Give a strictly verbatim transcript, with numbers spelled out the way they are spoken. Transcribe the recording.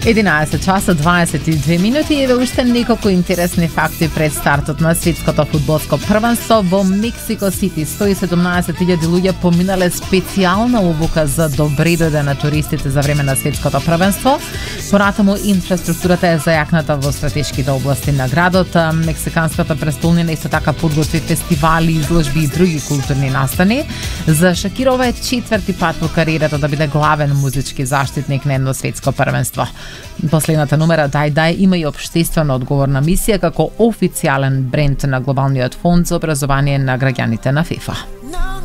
единаесет часа дваесет и две минути и еве уште неколку интересни факти пред стартот на светското фудбалско првенство во Мексико Сити. сто и седумнаесет илјади луѓе поминале специјална обука за добре дојде на туристите за време на светското првенство. Понатаму инфраструктурата е зајакната во стратешките области на градот. Мексиканската престолнина исто така подготви фестивали, изложби и други културни настани. За Шакирова е четврти пат во кариерата да биде главен музички заштитник на едно светско првенство. Последната номера Дај Дај има и општествено одговорна мисија како официјален бренд на глобалниот фонд за образование на граѓаните на ФИФА.